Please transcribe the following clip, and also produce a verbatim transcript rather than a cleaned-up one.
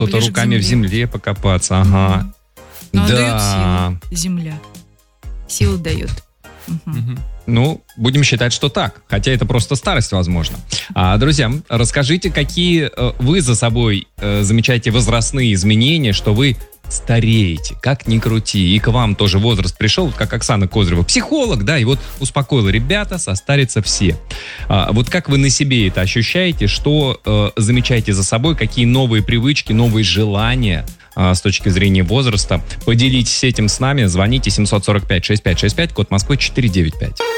Кто-то руками в земле. в земле покопаться, ага. Ну, да. дает силу земля. Силу дает. Угу. Угу. Ну, будем считать, что так. Хотя это просто старость, возможно. А, друзья, расскажите, какие э, вы за собой э, замечаете возрастные изменения, что вы стареете, как ни крути. И к вам тоже возраст пришел, вот как Оксана Козырева, психолог, да, и вот успокоила: ребята, состарятся все. А, вот как вы на себе это ощущаете, что э, замечаете за собой, какие новые привычки, новые желания э, с точки зрения возраста? Поделитесь этим с нами, звоните семь сорок пять шестьдесят пять шестьдесят пять, код Москвы четыреста девяносто пять.